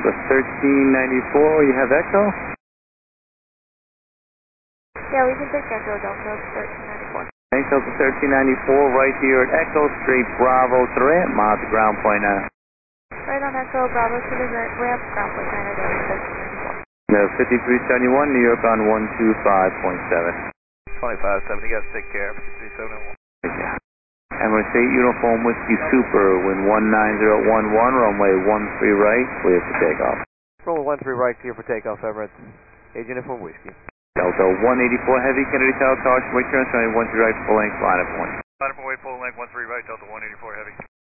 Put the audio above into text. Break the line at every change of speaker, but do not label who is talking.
Delta 1394, you have Echo?
Yeah, we can take Echo Delta 1394.
Thanks, Delta 1394, right here at Echo, straight Bravo to the ramp, miles to ground point now.
Right on Echo, Bravo to the ramp, ground point 9 Delta 1394.
No, 5371, New York on 125.7.
2570, you guys take care, 5371.
Yeah. Emirates 8 Uniform Whiskey Super, wind 19011, runway 13 right, clear for takeoff.
Runway 13 right, clear for takeoff, Emirates 8 Uniform Whiskey.
Delta 184 Heavy, Kennedy Tower, caution, wake turn, 13 right, full length, line of point.
Line of point, full length, 13 right, Delta 184 Heavy.